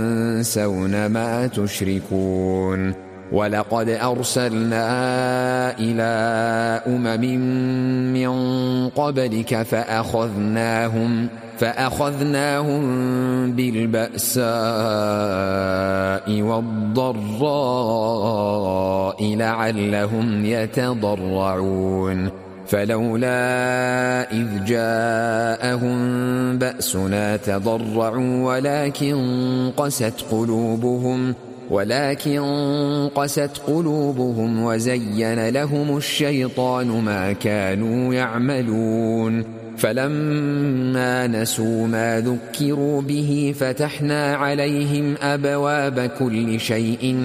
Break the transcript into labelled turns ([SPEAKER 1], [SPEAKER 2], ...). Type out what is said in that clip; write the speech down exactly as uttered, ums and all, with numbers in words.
[SPEAKER 1] تنسون ما تشركون ولقد أرسلنا إلى أمم من قبلك فأخذناهم فأخذناهم بالبأساء والضراء لعلهم يتضرعون فلولا إذ جاءهم بأسنا تضرعوا ولكن قست قلوبهم ولكن قست قلوبهم وزين لهم الشيطان ما كانوا يعملون فلما نسوا ما ذكروا به فتحنا عليهم أبواب كل شيء